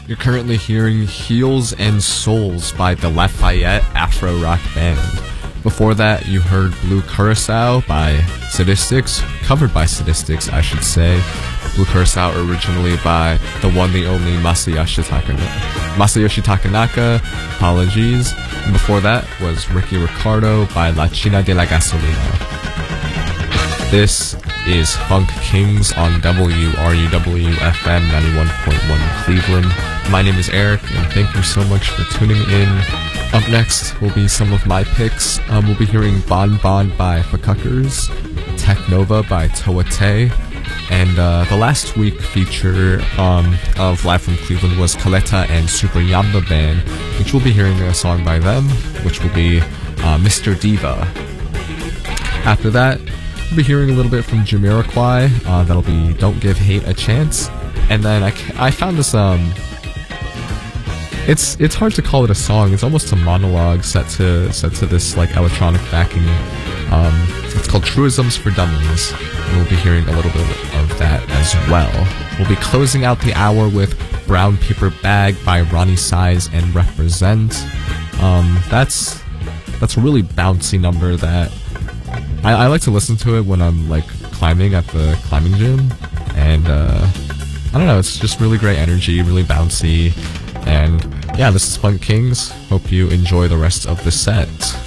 You're currently hearing Heels and Souls by the Lafayette Afro Rock Band. Before that, you heard Blue Curacao by Sadistics, covered by Sadistics, I should say. Blue Curacao originally by the one, the only Masayoshi Takanaka, apologies. And before that was Ricky Ricardo by La China de la Gasolina. This is Funk Kings on WRUW-FM 91.1 Cleveland. My name is Eric, and thank you so much for tuning in. Up next will be some of my picks. We'll be hearing Bon Bon by Fukuckers, Technova by Toate, and the last week feature of Live from Cleveland was Kaleta and Super Yamba Band, which we'll be hearing a song by them, which will be Mr. Diva. After that, we'll be hearing a little bit from Jamiroquai. That'll be Don't Give Hate a Chance. And then I found this, it's hard to call it a song. It's almost a monologue set to this like electronic backing. It's called Truisms for Dummies. We'll be hearing a little bit of that as well. We'll be closing out the hour with Brown Paper Bag by Ronnie Size and Represent. That's a really bouncy number that I like to listen to it when I'm like climbing at the climbing gym, and I don't know, it's just really great energy, really bouncy, and yeah, this is Funk Kings. Hope you enjoy the rest of the set.